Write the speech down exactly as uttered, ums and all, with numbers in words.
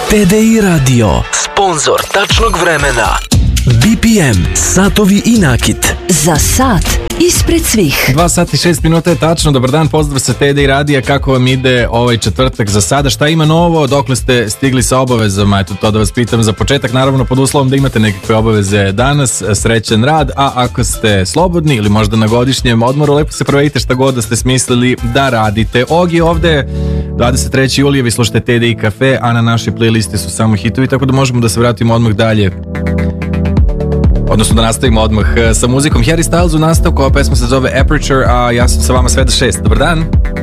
T D I Radio, sponzor tačnog vremena. B P M, satovi i nakit. Za sat ispred svih. Dva sata i šest minuta je tačno. Dobar dan, pozdrav sa T D I Radija. Kako vam ide ovaj četvrtak za sada? Šta ima novo? Dokle ste stigli sa obavezama? Eto, to da vas pitam za početak. Naravno, pod uslovom da imate nekakve obaveze danas. Srećan rad. A ako ste slobodni ili možda na godišnjem odmoru, lepo se provedite šta god da ste smislili da radite. Ogi ovde, dvadeset trećeg julija, vi slušate T D I Cafe, a na našoj playlisti su samo hitovi, tako da možemo da se vratimo odmah dalje. Odnosno da nastavimo odmah sa muzikom. Harry Styles u nastavku, ova pesma se zove Aperture, a ja sam sa vama sve do šest. Dobar dan.